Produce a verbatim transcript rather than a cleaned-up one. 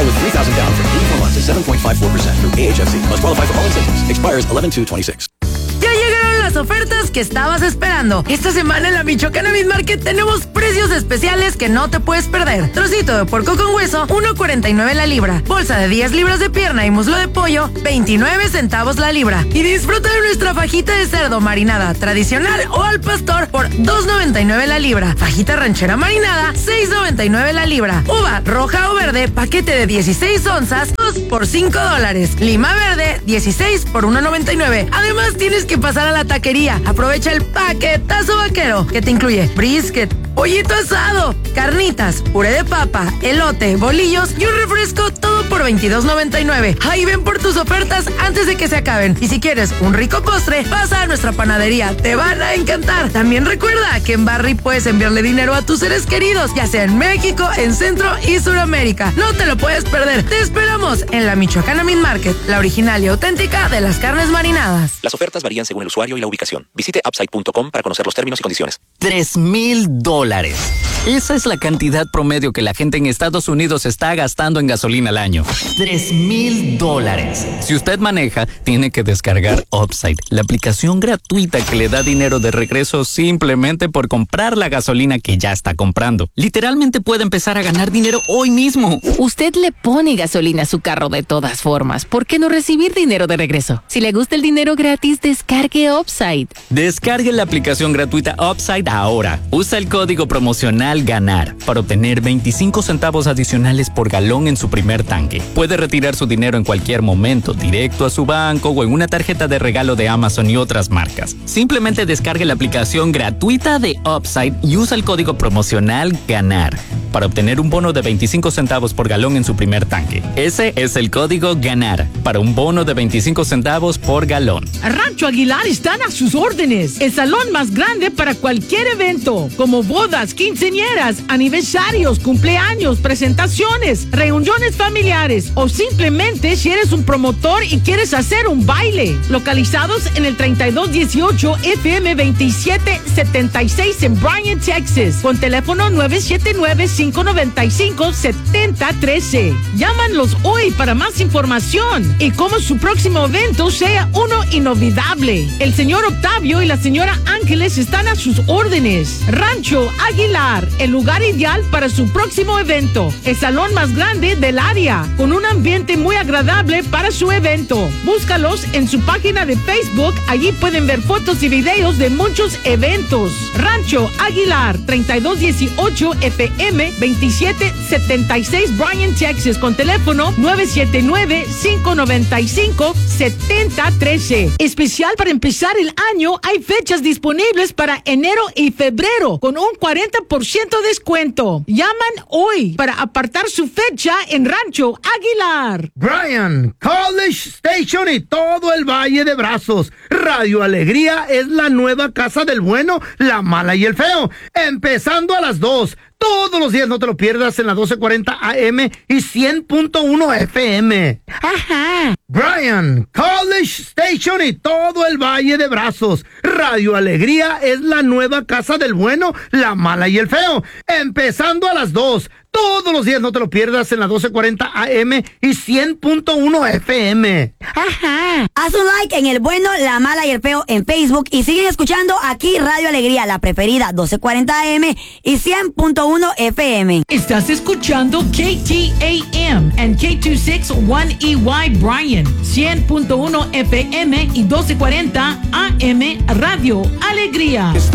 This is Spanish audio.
Buy with three thousand dollars down for eighty-four months at seven point five four percent through A H F C. Must qualify for all incentives. Expires eleven two twenty-six. Ya llegaron las ofertas que estabas esperando. Esta semana en la Michoacana Meat Market tenemos precios especiales que no te puedes perder. Trocito de puerco con hueso, uno cuarenta y nueve la libra. Bolsa de diez libras de pierna y muslo de pollo, veintinueve centavos la libra. Y disfruta de nuestra fajita de cerdo marinada tradicional o al pastor por dos noventa y nueve la libra. Fajita ranchera marinada, seis noventa y nueve la libra. Uva roja o verde, paquete de dieciséis onzas, dos por cinco dólares. Lima verde, dieciséis por uno noventa y nueve. Además tienes que pasar a la taquería. Aprovecha el paquetazo vaquero que te incluye brisket, pollito asado, carnitas, puré de papa, elote, bolillos y un refresco, todo por veintidós noventa y nueve. Ahí ven por tus ofertas antes de que se acaben. Y si quieres un rico postre, pasa a nuestra panadería, te van a encantar. También recuerda que en Barry puedes enviarle dinero a tus seres queridos, ya sea en México, en Centro y Suramérica. No te lo puedes perder. Te esperamos en la Michoacana Meat Market, la original y auténtica de las carnes marinadas. Las ofertas varían según el usuario y la ubicación. Visite upside punto com para conocer los términos y condiciones. Tres mil dólares. Esa es la cantidad promedio que la gente en Estados Unidos está gastando en gasolina al año. Tres mil dólares. Si usted maneja, tiene que descargar Upside, la aplicación gratuita que le da dinero de regreso simplemente por comprar la gasolina que ya está comprando. Literalmente puede empezar a ganar dinero hoy mismo. Usted le pone gasolina a su carro de todas formas. ¿Por qué no recibir dinero de regreso? Si le gusta el dinero gratis, descargue Upside. Descargue la aplicación gratuita Upside ahora. Usa el código promocional GANAR para obtener veinticinco centavos adicionales por galón en su primer tanque. Puede retirar su dinero en cualquier momento, directo a su banco o en una tarjeta de regalo de Amazon y otras marcas. Simplemente descargue la aplicación gratuita de Upside y usa el código promocional GANAR para obtener un bono de veinticinco centavos por galón en su primer tanque. Ese es el código GANAR para un bono de veinticinco centavos por galón. Rancho Aguilar están a sus órdenes. El salón más grande para cualquier evento, como bodas, quinceañeras, aniversarios, cumpleaños, presentaciones, reuniones familiares o simplemente si eres un promotor y quieres hacer un baile. Localizados en el treinta y dos dieciocho F M veintisiete setenta y seis en Bryan, Texas, con teléfono nueve siete nueve, cinco nueve cinco, siete cero uno tres. Llámanlos hoy para más información y cómo su próximo evento sea uno inolvidable. El señor Octavio y la señora Ángeles están a sus órdenes. Rancho Aguilar, el lugar ideal para su próximo evento. El salón más grande del área, con un ambiente muy agradable para su evento. Búscalos en su página de Facebook. Allí pueden ver fotos y videos de muchos eventos. Rancho Aguilar, treinta y dos dieciocho F M veintisiete setenta y seis Bryan, Texas, con teléfono nueve siete nueve, cinco nueve cinco, siete cero uno tres. Especial para empezar el año, hay fechas disponibles para enero y febrero con un cuarenta por ciento de descuento. Llaman hoy para apartar su fecha en Rancho Aguilar. Bryan, College Station y todo el Valle de Brazos. Radio Alegría es la nueva casa del bueno, la mala y el feo. Empezando a las dos. Todos los días, no te lo pierdas, en la doce cuarenta A M y cien punto uno F M. Ajá. Bryan, College Station y todo el Valle de Brazos. Radio Alegría es la nueva casa del bueno, la mala y el feo. Empezando a las dos. Todos los días, no te lo pierdas, en la doce cuarenta A M y cien punto uno F M. Ajá. Haz un like en el bueno, la mala y el feo en Facebook y siguen escuchando aquí Radio Alegría, la preferida, doce cuarenta A M y cien punto uno F M. Estás escuchando K T A M and K dos sesenta y uno E Y Bryan, cien punto uno F M y doce cuarenta A M Radio Alegría.